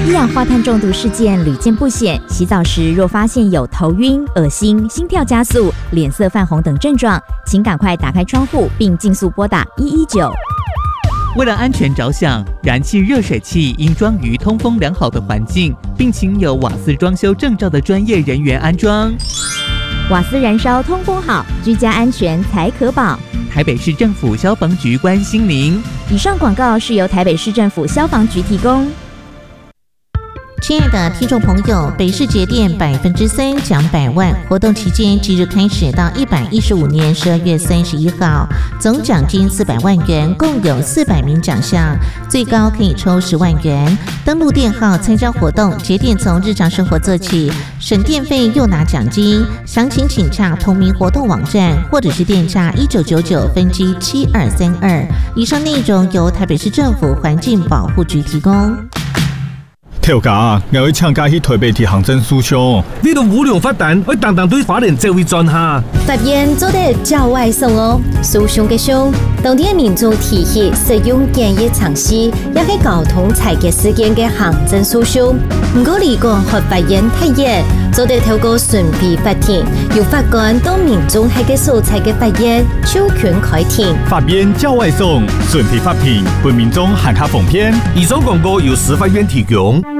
一氧化碳中毒事件屡见不鲜，洗澡时若发现有头晕、恶心、心跳加速、脸色泛红等症状，请赶快打开窗户并尽速拨打119。 为了安全着想，燃气热水器应装于通风良好的环境，并请有瓦斯装修证照的专业人员安装。 瓦斯燃烧通风好，居家安全才可保。 台北市政府消防局关心您。 以上广告是由台北市政府消防局提供。 亲爱的听众朋友，北市节电3%奖100万活动期间即日开始到115年12月31号，总奖金400万元，共有400名奖项，最高可以抽10万元。登录电号参加活动，节电从日常生活做起，省电费又拿奖金。详情请洽同名活动网站，或者是电洽1999分机7232。以上内容由台北市政府环境保护局提供。 跳架，我要参加去台北市行政诉讼。 你都无良发蛋，我当对法令这位专下。 法院做得较外送哦，诉讼嘅凶，当地民众提起使用简易程序，也係交通裁决事件嘅行政訴訟。唔過離講和法院睇嘢，做得透過順利法庭，由法官到民眾喺嘅所在嘅法院授權開庭。 法院較外送，順利法庭，為民眾行下奉騙。 以上廣告由司法院提供。